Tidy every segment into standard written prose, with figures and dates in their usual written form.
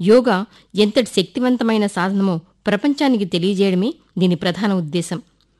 యోగా ఎంతటి శక్తివంతమైన సాధనమో ప్రపంచానికి తెలియజేయడమే దీని ప్రధాన ఉద్దేశం.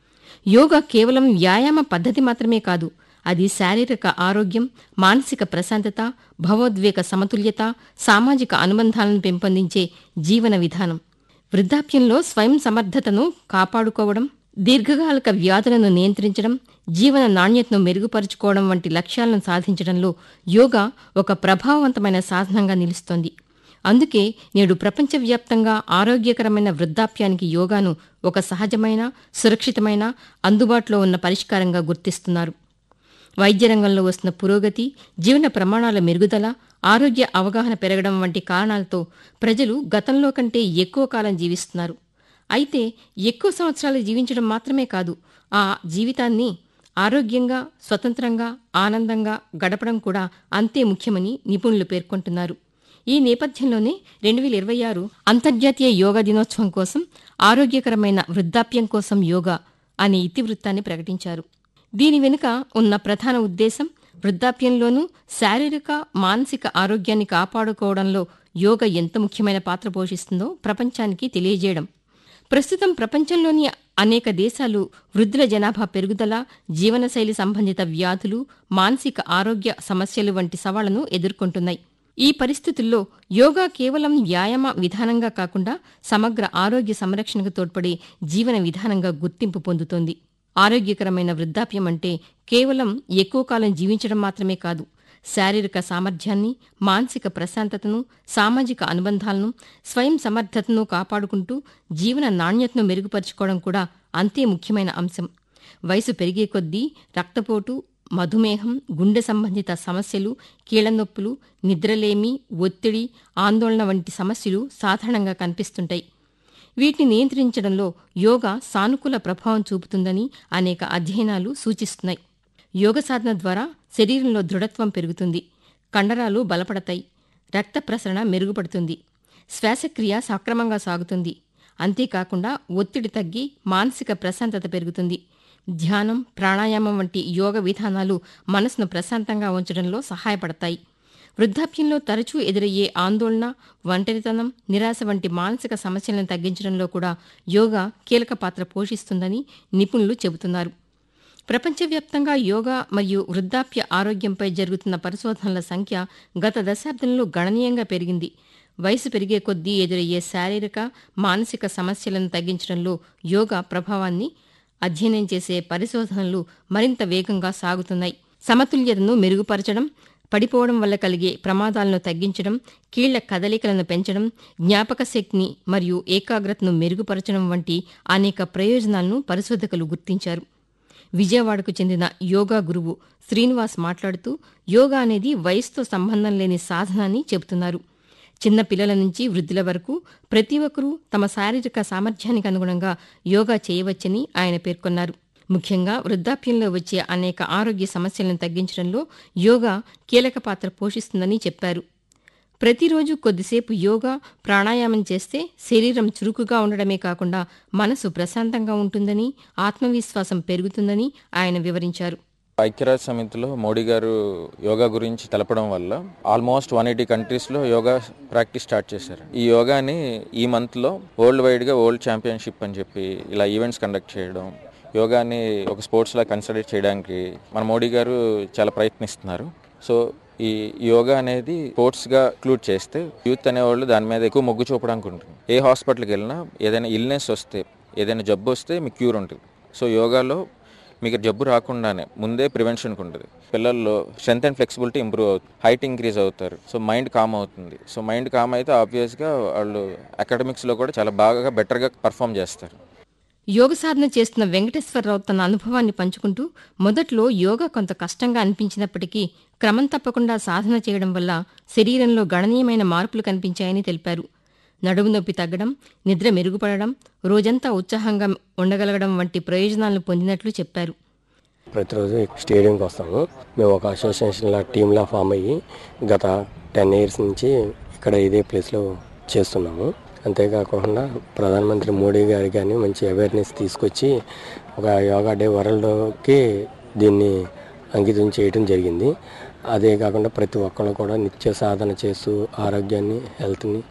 యోగా కేవలం వ్యాయామ పద్ధతి మాత్రమే కాదు, అది శారీరక ఆరోగ్యం, మానసిక ప్రశాంతత, భావోద్వేగ సమతుల్యత, సామాజిక అనుబంధాలను పెంపొందించే జీవన విధానం. వృద్ధాప్యంలో స్వయం సమర్థతను కాపాడుకోవడం, దీర్ఘకాలిక వ్యాధులను నియంత్రించడం, జీవన నాణ్యతను మెరుగుపరుచుకోవడం వంటి లక్ష్యాలను సాధించడంలో యోగా ఒక ప్రభావవంతమైన సాధనంగా నిలుస్తోంది. అందుకే నేడు ప్రపంచవ్యాప్తంగా ఆరోగ్యకరమైన వృద్ధాప్యానికి యోగాను ఒక సహజమైన, సురక్షితమైన, అందుబాటులో ఉన్న పరిష్కారంగా గుర్తిస్తున్నారు. వైద్య రంగంలో వస్తున్న పురోగతి, జీవన ప్రమాణాల మెరుగుదల, ఆరోగ్య అవగాహన పెరగడం వంటి కారణాలతో ప్రజలు గతంలో కంటే ఎక్కువ కాలం జీవిస్తున్నారు. అయితే ఎక్కువ సంవత్సరాలు జీవించడం మాత్రమే కాదు, ఆ జీవితాన్ని ఆరోగ్యంగా, స్వతంత్రంగా, ఆనందంగా గడపడం కూడా అంతే ముఖ్యమని నిపుణులు పేర్కొంటున్నారు. ఈ నేపథ్యంలోనే 2026 అంతర్జాతీయ యోగా దినోత్సవం కోసం ఆరోగ్యకరమైన వృద్ధాప్యం కోసం యోగా అనే ఇతివృత్తాన్ని ప్రకటించారు. దీని వెనుక ఉన్న ప్రధాన ఉద్దేశం వృద్ధాప్యంలోనూ శారీరక, మానసిక ఆరోగ్యాన్ని కాపాడుకోవడంలో యోగా ఎంత ముఖ్యమైన పాత్ర పోషిస్తుందో ప్రపంచానికి తెలియజేయడం. ప్రస్తుతం ప్రపంచంలోని అనేక దేశాలు వృద్ధుల జనాభా పెరుగుదల, జీవనశైలి సంబంధిత వ్యాధులు, మానసిక ఆరోగ్య సమస్యలు వంటి సవాళ్లను ఎదుర్కొంటున్నాయి. ఈ పరిస్థితుల్లో యోగా కేవలం వ్యాయామ విధానంగా కాకుండా సమగ్ర ఆరోగ్య సంరక్షణకు తోడ్పడే జీవన విధానంగా గుర్తింపు పొందుతోంది. ఆరోగ్యకరమైన వృద్ధాప్యం అంటే కేవలం ఎక్కువ కాలం జీవించడం మాత్రమే కాదు, శారీరక సామర్థ్యాన్ని, మానసిక ప్రశాంతతను, సామాజిక అనుబంధాలను, స్వయం సమర్థతను కాపాడుకుంటూ జీవన నాణ్యతను మెరుగుపరుచుకోవడం కూడా అంతే ముఖ్యమైన అంశం. వయసు పెరిగే కొద్దీ రక్తపోటు, మధుమేహం, గుండె సంబంధిత సమస్యలు, కీళ్లనొప్పులు, నిద్రలేమి, ఒత్తిడి, ఆందోళన వంటి సమస్యలు సాధారణంగా కనిపిస్తుంటాయి. వీటిని నియంత్రించడంలో యోగా సానుకూల ప్రభావం చూపుతుందని అనేక అధ్యయనాలు సూచిస్తున్నాయి. యోగ సాధన ద్వారా శరీరంలో దృఢత్వం పెరుగుతుంది, కండరాలు బలపడతాయి, రక్త ప్రసరణ మెరుగుపడుతుంది, శ్వాసక్రియ సక్రమంగా సాగుతుంది. అంతేకాకుండా ఒత్తిడి తగ్గి మానసిక ప్రశాంతత పెరుగుతుంది. ధ్యానం, ప్రాణాయామం వంటి యోగ విధానాలు మనసును ప్రశాంతంగా ఉంచడంలో సహాయపడతాయి. వృద్ధాప్యంలో తరచూ ఎదురయ్యే ఆందోళన, ఒంటరితనం, నిరాశ వంటి మానసిక సమస్యలను తగ్గించడంలో కూడా యోగా కీలక పాత్ర పోషిస్తుందని నిపుణులు చెబుతున్నారు. ప్రపంచవ్యాప్తంగా యోగా మరియు వృద్ధాప్య ఆరోగ్యంపై జరుగుతున్న పరిశోధనల సంఖ్య గత దశాబ్దంలో గణనీయంగా పెరిగింది. వయసు పెరిగే కొద్దీ ఎదురయ్యే శారీరక, మానసిక సమస్యలను తగ్గించడంలో యోగా ప్రభావాన్ని అధ్యయనం చేసే పరిశోధనలు మరింత వేగంగా సాగుతున్నాయి. సమతుల్యతను మెరుగుపరచడం, పడిపోవడం వల్ల కలిగే ప్రమాదాలను తగ్గించడం, కీళ్ల కదలికలను పెంచడం, జ్ఞాపక శక్తిని మరియు ఏకాగ్రతను మెరుగుపరచడం వంటి అనేక ప్రయోజనాలను పరిశోధకులు గుర్తించారు. విజయవాడకు చెందిన యోగా గురువు శ్రీనివాస్ మాట్లాడుతూ యోగా అనేది వయసుతో సంబంధం లేని సాధన అని చెబుతున్నారు. చిన్న పిల్లల నుంచి వృద్ధుల వరకు ప్రతి ఒక్కరూ తమ శారీరక సామర్థ్యానికి అనుగుణంగా యోగా చేయవచ్చని ఆయన పేర్కొన్నారు. ముఖ్యంగా వృద్ధాప్యంలో వచ్చే అనేక ఆరోగ్య సమస్యలను తగ్గించడంలో యోగా కీలక పాత్ర పోషిస్తుందని చెప్పారు. ప్రతిరోజు కొద్దిసేపు యోగా, ప్రాణాయామం చేస్తే శరీరం చురుకుగా ఉండడమే కాకుండా మనసు ప్రశాంతంగా ఉంటుందని, ఆత్మవిశ్వాసం పెరుగుతుందని ఆయన వివరించారు. ఐక్యరాజ్య సమితిలో మోడీ గారు యోగా గురించి తెలపడం వల్ల ఆల్మోస్ట్ 180 కంట్రీస్లో యోగా ప్రాక్టీస్ స్టార్ట్ చేశారు. ఈ యోగాని ఈ మంత్లో వరల్డ్ వైడ్గా వరల్డ్ ఛాంపియన్షిప్ అని చెప్పి ఇలా ఈవెంట్స్ కండక్ట్ చేయడం, యోగాని ఒక స్పోర్ట్స్లా కన్సిడర్ చేయడానికి మన మోడీ గారు చాలా ప్రయత్నిస్తున్నారు. సో ఈ యోగా అనేది స్పోర్ట్స్గా ఇంక్లూడ్ చేస్తే యూత్ అనేవాళ్ళు దాని మీద ఎక్కువ మొగ్గు చూపడానికి ఉంటుంది. ఏ హాస్పిటల్కి వెళ్ళినా ఏదైనా ఇల్నెస్ వస్తే, ఏదైనా జబ్బు వస్తే మీకు క్యూర్ ఉంటుంది. సో యోగాలో మీకు జబ్బు రాకుండానే ముందే ప్రివెన్షన్కి ఉంటుంది. పిల్లల్లో స్ట్రెంత్ అండ్ ఫ్లెక్సిబిలిటీ ఇంప్రూవ్ అవుతుంది, హైట్ ఇంక్రీజ్ అవుతారు. సో మైండ్ కామ్ అవుతుంది. సో మైండ్ కామ్ అయితే ఆబ్వియస్గా వాళ్ళు అకాడమిక్స్లో కూడా చాలా బాగా బెటర్గా పర్ఫామ్ చేస్తారు. యోగ సాధన చేస్తున్న వెంకటేశ్వరరావు తన అనుభవాన్ని పంచుకుంటూ మొదట్లో యోగా కొంత కష్టంగా అనిపించినప్పటికీ క్రమం తప్పకుండా సాధన చేయడం వల్ల శరీరంలో గణనీయమైన మార్పులు కనిపించాయని తెలిపారు. నడుము నొప్పి తగ్గడం, నిద్ర మెరుగుపడడం, రోజంతా ఉత్సాహంగా ఉండగలగడం వంటి ప్రయోజనాలను పొందినట్లు చెప్పారు. ప్రతిరోజు స్టేడియంకి వస్తాము. మేము ఒక అసోసియేషన్లా టీంలా ఫామ్ అయ్యి గత 10 years నుంచి ఇక్కడ ఇదే ప్లేస్లో చేస్తున్నాము. అంతేకాకుండా ప్రధానమంత్రి మోడీ గారు కానీ మంచి అవేర్నెస్ తీసుకొచ్చి ఒక యోగా డే వరల్డ్కి దీన్ని అంకితం చేయడం జరిగింది. అదే కాకుండా ప్రతి ఒక్కళ్ళు కూడా నిత్య సాధన చేస్తూ ఆరోగ్యాన్ని, హెల్త్ని